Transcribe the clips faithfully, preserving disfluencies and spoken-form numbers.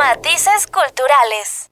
Matices culturales.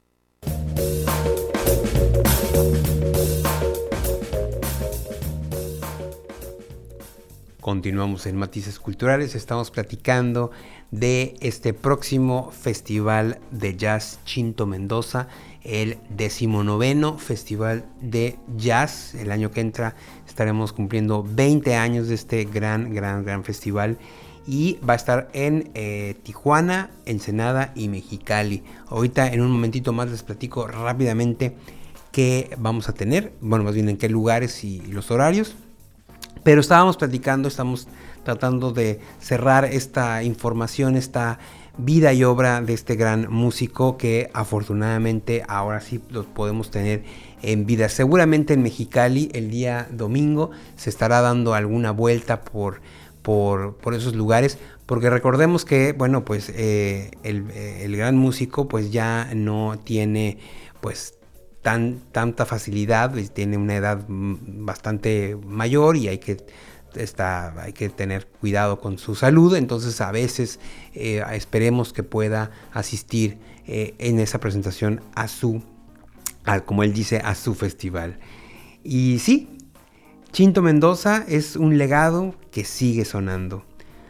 Continuamos en Matices Culturales, estamos platicando de este próximo Festival de Jazz Chinto Mendoza, el decimonoveno Festival de Jazz. El año que entra estaremos cumpliendo veinte años de este gran, gran, gran festival y va a estar en eh, Tijuana, Ensenada y Mexicali. Ahorita en un momentito más les platico rápidamente qué vamos a tener, bueno, más bien en qué lugares y los horarios. Pero estábamos platicando, estamos tratando de cerrar esta información, esta vida y obra de este gran músico que afortunadamente ahora sí los podemos tener en vida. Seguramente en Mexicali el día domingo se estará dando alguna vuelta por, por, por esos lugares, porque recordemos que, bueno, pues eh, el, el gran músico pues ya no tiene pues Tan, tanta facilidad, tiene una edad bastante mayor y hay que, está, hay que tener cuidado con su salud, entonces a veces eh, esperemos que pueda asistir eh, en esa presentación a su, a, como él dice, a su festival. Y sí, Chinto Mendoza es un legado que sigue sonando.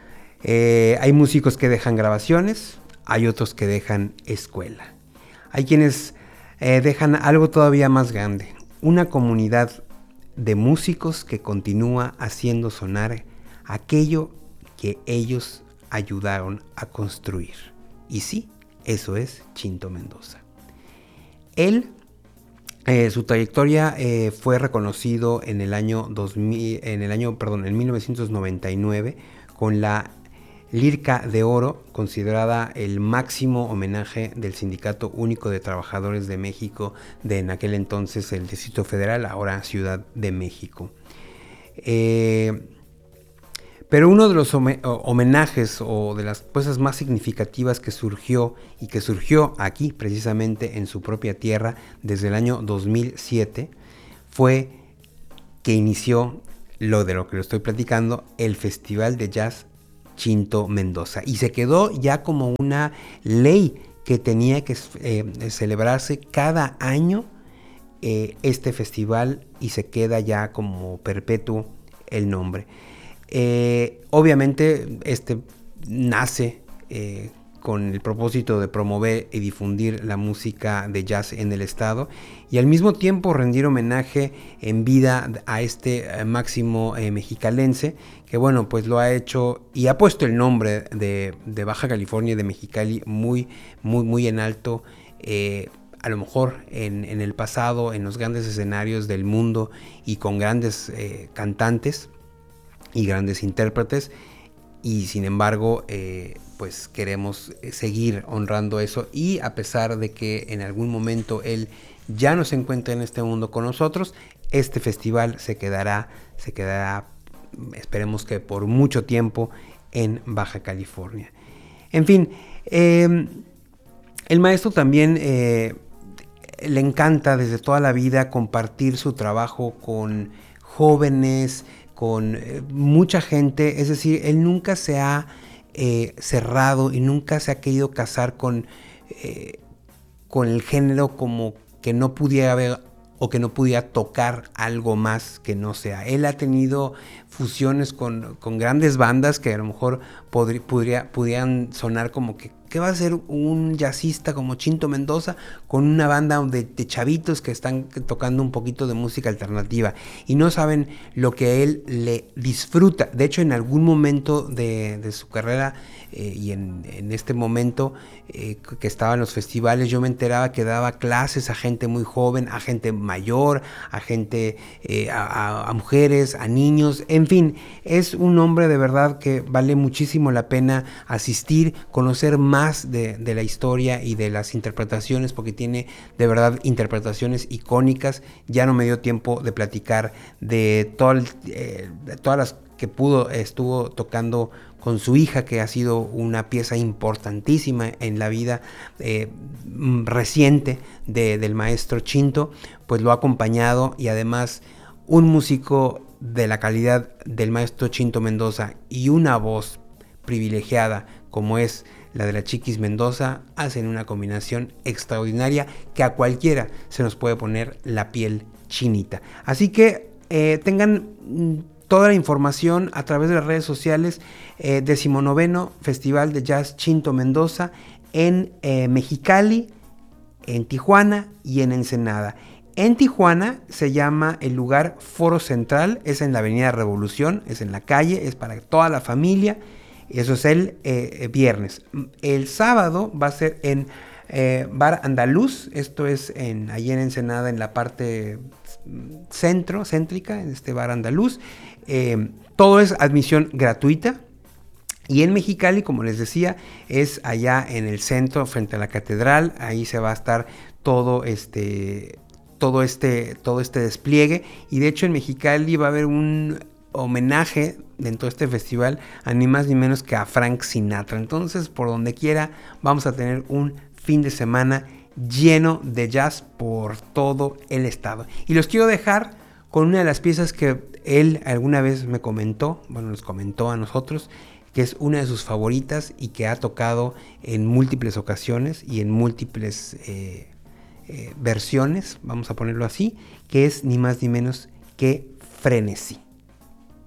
Eh, hay músicos que dejan grabaciones, hay otros que dejan escuela. Hay quienes Eh, dejan algo todavía más grande, una comunidad de músicos que continúa haciendo sonar aquello que ellos ayudaron a construir. Y sí, eso es Chinto Mendoza. Él, eh, su trayectoria eh, fue reconocido en el año dos mil, en el año, perdón, en mil novecientos noventa y nueve con la Lirca de Oro, considerada el máximo homenaje del Sindicato Único de Trabajadores de México, de en aquel entonces el Distrito Federal, ahora Ciudad de México. Eh, pero uno de los homenajes o de las cosas más significativas que surgió y que surgió aquí precisamente en su propia tierra desde el año dos mil siete fue que inició lo de lo que lo estoy platicando, el Festival de Jazz Chinto Mendoza, y se quedó ya como una ley que tenía que eh, celebrarse cada año eh, este festival, y se queda ya como perpetuo el nombre. Eh, obviamente este nace eh, con el propósito de promover y difundir la música de jazz en el estado y al mismo tiempo rendir homenaje en vida a este eh, máximo eh, mexicalense, que bueno, pues lo ha hecho y ha puesto el nombre de, de Baja California, de Mexicali, muy, muy, muy en alto, eh, a lo mejor en, en el pasado, en los grandes escenarios del mundo y con grandes eh, cantantes y grandes intérpretes, y sin embargo, eh, pues queremos seguir honrando eso, y a pesar de que en algún momento él ya no se encuentra en este mundo con nosotros, este festival se quedará, se quedará, esperemos que por mucho tiempo, en Baja California. En fin, eh, el maestro también eh, le encanta desde toda la vida compartir su trabajo con jóvenes, con eh, mucha gente, es decir, él nunca se ha eh, cerrado y nunca se ha querido casar con, eh, con el género como que no pudiera haber o que no pudiera tocar algo más que no sea. Él ha tenido fusiones con, con grandes bandas que a lo mejor podri, podría, pudieran sonar como que ¿qué va a hacer un jazzista como Chinto Mendoza con una banda de, de chavitos que están tocando un poquito de música alternativa? Y no saben lo que él le disfruta. De hecho, en algún momento de, de su carrera eh, y en, en este momento eh, que estaba en los festivales, yo me enteraba que daba clases a gente muy joven, a gente mayor, a gente, eh, a, a mujeres, a niños, en fin, es un hombre de verdad que vale muchísimo la pena asistir, conocer más De, de la historia y de las interpretaciones, porque tiene de verdad interpretaciones icónicas. Ya no me dio tiempo de platicar de, todo el, eh, de todas las que pudo, estuvo tocando con su hija, que ha sido una pieza importantísima en la vida eh, reciente de, del maestro Chinto, pues lo ha acompañado, y además un músico de la calidad del maestro Chinto Mendoza y una voz privilegiada como es la de la Chiquis Mendoza, hacen una combinación extraordinaria que a cualquiera se nos puede poner la piel chinita. Así que eh, tengan mm, toda la información a través de las redes sociales. eh, decimonoveno Festival de Jazz Chinto Mendoza en eh, Mexicali, en Tijuana y en Ensenada. En Tijuana se llama el lugar Foro Central, es en la Avenida Revolución, es en la calle, es para toda la familia. Eso es el eh, viernes. El sábado va a ser en eh, Bar Andaluz, esto es en, allí en Ensenada, en la parte centro, céntrica, en este Bar Andaluz. Eh, todo es admisión gratuita. Y en Mexicali, como les decía, es allá en el centro, frente a la catedral. Ahí se va a estar todo este, todo este, todo este despliegue. Y de hecho en Mexicali va a haber un homenaje dentro de este festival a ni más ni menos que a Frank Sinatra. Entonces, por donde quiera, vamos a tener un fin de semana lleno de jazz por todo el estado. Y los quiero dejar con una de las piezas que él alguna vez me comentó, bueno, nos comentó a nosotros, que es una de sus favoritas y que ha tocado en múltiples ocasiones y en múltiples eh, eh, versiones, vamos a ponerlo así, que es ni más ni menos que Frenesí.